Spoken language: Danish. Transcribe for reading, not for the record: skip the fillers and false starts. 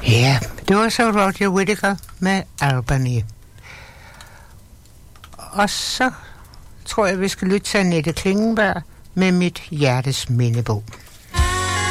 Ja, det var så Roger Whittaker med Albany. Og så tror jeg, vi skal lytte til Annette Klingenberg med Mit Hjertes Mindebog.